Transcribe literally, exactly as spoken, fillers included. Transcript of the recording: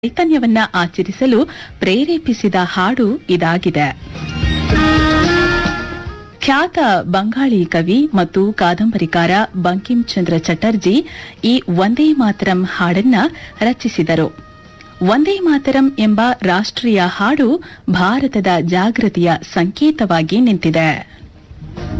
ಚೈತನ್ಯವನ್ನ ಆಚರಿಸಲು ಪ್ರೇರೇಪಿಸಿದ ಹಾಡು ಇದಾಗಿದೆ. ಖ್ಯಾತ ಬಂಗಾಳಿ ಕವಿ ಮತ್ತು ಕಾದಂಬರಿಕಾರ ಬಂಕಿಂ ಚಂದ್ರ ಚಟರ್ಜಿ ಈ ವಂದೇ ಮಾತರಂ ಹಾಡನ್ನ ರಚಿಸಿದರು. ವಂದೇ ಮಾತರಂ ಎಂಬ ರಾಷ್ಟ್ರೀಯ ಹಾಡು ಭಾರತದ ಜಾಗೃತಿಯ ಸಂಕೇತವಾಗಿ ನಿಂತಿದೆ.